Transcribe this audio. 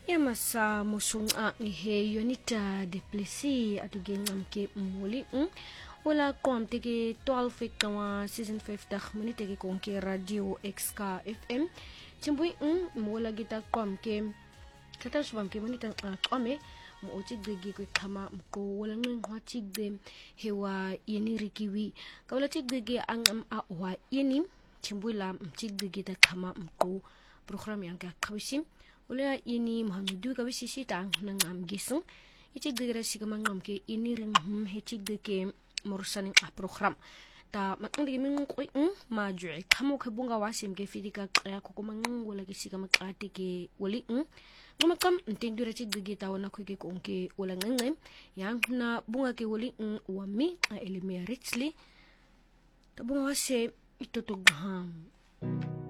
Ya masa musung he Yonita de Plessis atugengam muli wala kom tege 12 kawa season 50 minute tege konke radio XK FM chimbui wala gita kom ke kata shbam ke minute ome mo otigge ko kama ko wala ngwa tigge hewa yeni rikiwi kawala tigge ang wa yeni chimbui la tigge gita kama ko program yang ka kawisim wala ini mahamudu ka bisisi tang nang gisung itigge rasi ka mangam ke ini ring hetigge ke morusan program ta matindi min ko maju kamo ka bunga wasim ke fidika ya ko mang wala kisi ka makati ke wali gumakam ntendura tigge ta wana ko ke konke wala ngeng yang na bunga ke wali wami elimia richly ta bunga wase itutugam